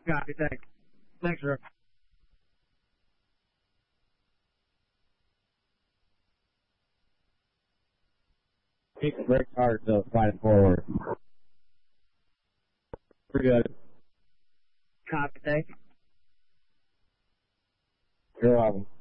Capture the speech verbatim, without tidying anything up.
Copy. Thanks. Thanks, Rick. Keep the brakes hard to slide forward. Pretty good. Copy. Thanks. You're welcome.